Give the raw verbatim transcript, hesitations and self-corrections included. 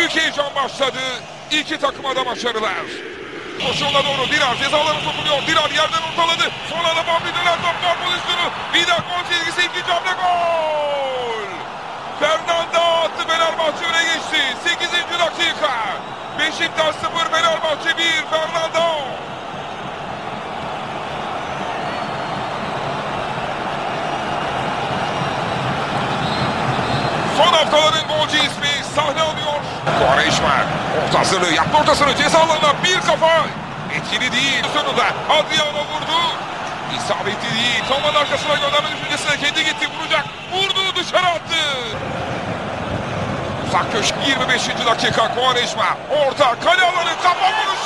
Büyük heyecan başladı. İki takıma da başarılar. Koşuğuna doğru Dirar cezalarına sokuluyor. Dirar yerden ortaladı. Sonra da Bambi döner top gol pozisyonu. Vida gol çizgisi, ikinci hamle gol. Fernanda attı, Fenerbahçe öne geçti. sekizinci dakika. Beşiktaş sıfır, Fenerbahçe bir. Fernanda. Son haftaların golcü ismi sahne alıyor. Quaresma orta hazırlığı yaptı, ortasını ceza alanına bir kafa. Etkili değil. Sonunda Adriano vurdu. İsabetli değil. Tomanın arkasına gönderme düşüncesine kendi gitti, vuracak. Vurdu, dışarı attı. Uzak köşe, yirmi beşinci dakika Quaresma. Orta kale alanı, kafa vuruşu.